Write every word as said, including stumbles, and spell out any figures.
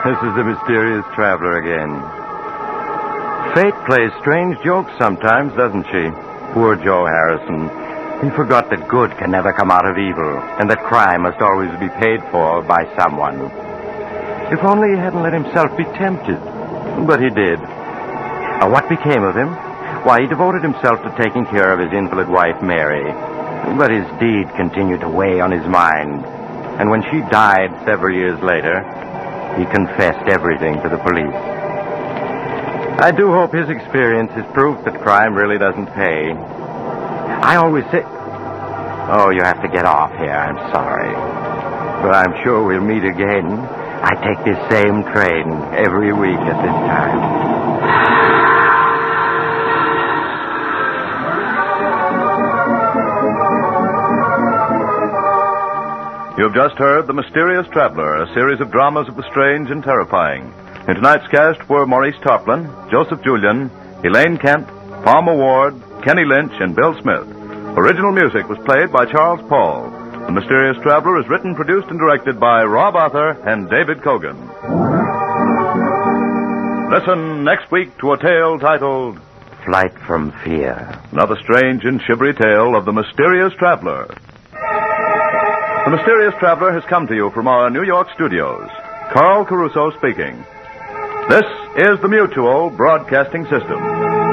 This is the mysterious traveler again. Fate plays strange jokes sometimes, doesn't she? Poor Joe Harrison. He forgot that good can never come out of evil, and that crime must always be paid for by someone. If only he hadn't let himself be tempted. But he did. Uh, what became of him? Why, he devoted himself to taking care of his invalid wife, Mary. But his deed continued to weigh on his mind. And when she died several years later, he confessed everything to the police. I do hope his experience is proof that crime really doesn't pay. I always say... Oh, you have to get off here. I'm sorry. But I'm sure we'll meet again. I take this same train every week at this time. You've just heard The Mysterious Traveler, a series of dramas of the strange and terrifying. In tonight's cast were Maurice Tarplin, Joseph Julian, Elaine Kent, Palmer Ward, Kenny Lynch, and Bill Smith. Original music was played by Charles Paul. The Mysterious Traveler is written, produced, and directed by Rob Arthur and David Kogan. Listen next week to a tale titled Flight from Fear. Another strange and shivery tale of The Mysterious Traveler. The Mysterious Traveler has come to you from our New York studios. Carl Caruso speaking. This is the Mutual Broadcasting System.